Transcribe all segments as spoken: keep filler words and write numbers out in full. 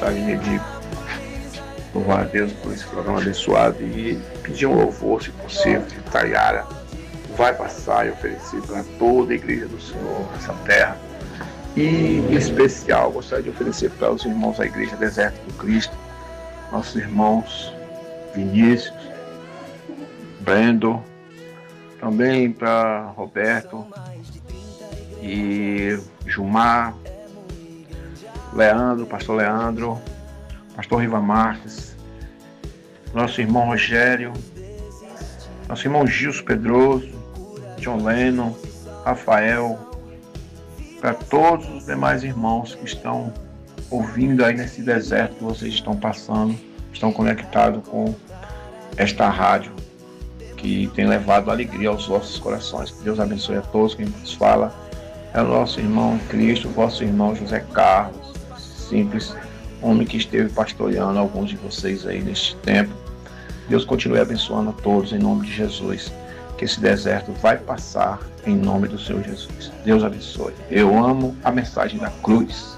mensagem de louvar a Deus por esse programa abençoado e pedir um louvor, se possível, de Tayara. Vai passar e oferecer para toda a igreja do Senhor nessa terra. E, em especial, gostaria de oferecer para os irmãos da Igreja Deserto do Cristo, nossos irmãos Vinícius, Brendo, também para Roberto e Gilmar, Leandro, pastor Leandro, pastor Riva Marques, nosso irmão Rogério, nosso irmão Gilson Pedroso, John Lennon, Rafael, para todos os demais irmãos que estão ouvindo aí nesse deserto que vocês estão passando, estão conectados com esta rádio que tem levado alegria aos vossos corações. Que Deus abençoe a todos. Quem nos fala é o nosso irmão Cristo, vosso irmão José Carlos, simples homem que esteve pastoreando alguns de vocês aí neste tempo. Deus continue abençoando a todos em nome de Jesus, que esse deserto vai passar em nome do Senhor Jesus. Deus abençoe. Eu amo a mensagem da cruz.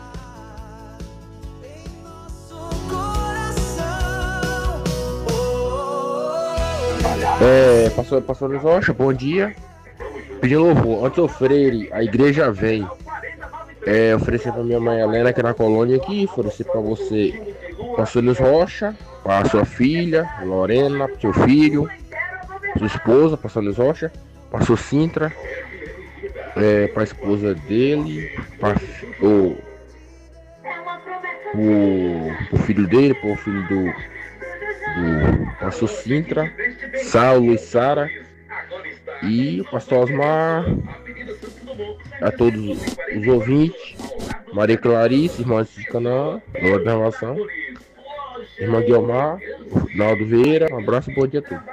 É, pastor, pastor Luiz Rocha, bom dia. Pedindo louvor, Antônio Freire, a igreja vem. É, oferecer para minha mãe Helena, que é na colônia aqui. Oferecer para você, pastor Luiz Rocha, para sua filha, Lorena, para seu filho, sua esposa, pastor Luiz Rocha, pastor Sintra, é, para a esposa dele, para o, o, o filho dele, para o filho do, do pastor Sintra, Saulo e Sara, e o pastor Osmar, a todos os ouvintes, Maria Clarice, irmã de Canaã, Glória da Revelação, irmã Guilmar, Naldo Vieira, um abraço e bom dia a todos.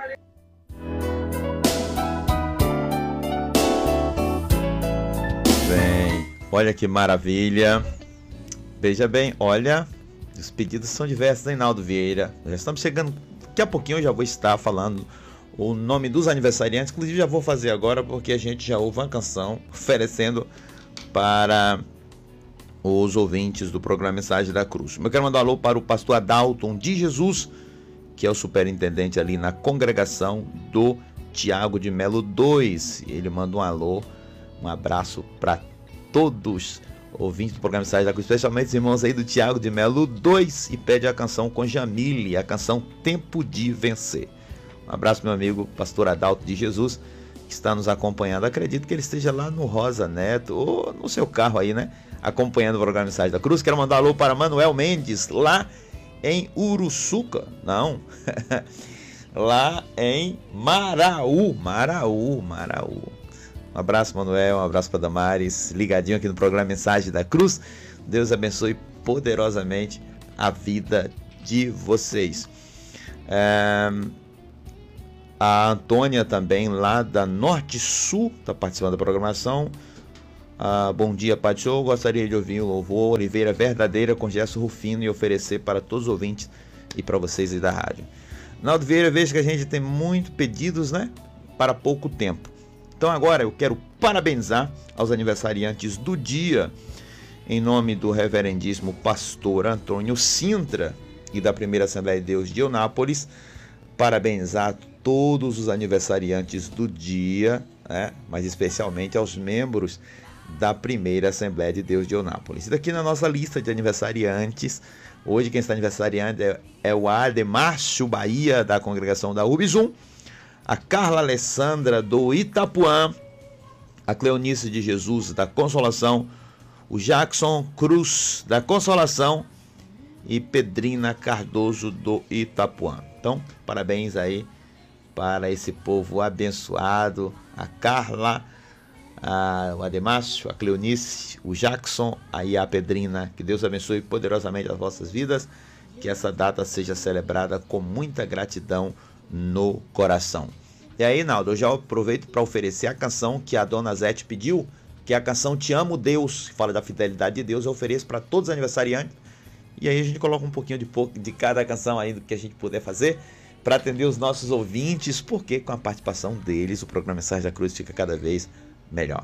Bem, olha que maravilha. Veja bem, olha, os pedidos são diversos, hein, Naldo Vieira? Já estamos chegando, daqui a pouquinho eu já vou estar falando o nome dos aniversariantes, inclusive já vou fazer agora porque a gente já ouve uma canção oferecendo para os ouvintes do programa Mensagem da Cruz. Eu quero mandar um alô para o pastor Adalton de Jesus, que é o superintendente ali na congregação do Tiago de Melo dois. Ele manda um alô, um abraço para todos ouvintes do programa Mensagem da Cruz, especialmente os irmãos aí do Tiago de Melo dois, e pede a canção com Jamile, a canção Tempo de Vencer. Um abraço, meu amigo pastor Adalto de Jesus, que está nos acompanhando. Acredito que ele esteja lá no Rosa Neto ou no seu carro aí, né? Acompanhando o programa Mensagem da Cruz. Quero mandar um alô para Manuel Mendes, lá em Uruçuca. Não, lá em Maraú. Maraú, Maraú. Um abraço, Manuel. Um abraço para Damares, ligadinho aqui no programa Mensagem da Cruz. Deus abençoe poderosamente a vida de vocês. É... A Antônia também, lá da Norte Sul, está participando da programação. Ah, bom dia, Pai do Senhor. Gostaria de ouvir o louvor Oliveira Verdadeira com Gerson Rufino e oferecer para todos os ouvintes e para vocês aí da rádio. Naldo Vieira, vejo que a gente tem muitos pedidos, né? Para pouco tempo. Então agora eu quero parabenizar aos aniversariantes do dia, em nome do reverendíssimo pastor Antônio Sintra e da Primeira Assembleia de Deus de Eunápolis. Parabenizar todos os aniversariantes do dia, né? Mas especialmente aos membros da Primeira Assembleia de Deus de Eunápolis. Daqui na nossa lista de aniversariantes, hoje quem está aniversariando é, é o Ademárcio Bahia, da congregação da Ubizum, a Carla Alessandra do Itapuã, a Cleonice de Jesus da Consolação, o Jackson Cruz da Consolação e Pedrina Cardoso do Itapuã. Então, parabéns aí para esse povo abençoado, a Carla, a, o Ademárcio, a Cleonice, o Jackson, aí a Pedrina. Que Deus abençoe poderosamente as vossas vidas, que essa data seja celebrada com muita gratidão no coração. E aí, Naldo, eu já aproveito para oferecer a canção que a dona Zete pediu, que é a canção Te Amo Deus, que fala da fidelidade de Deus. Eu ofereço para todos os aniversariantes. E aí a gente coloca um pouquinho de, pouco, de cada canção aí do que a gente puder fazer para atender os nossos ouvintes, porque com a participação deles o programa Mensagem da Cruz fica cada vez melhor.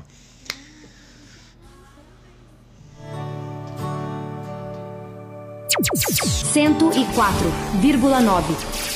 cento e quatro vírgula nove.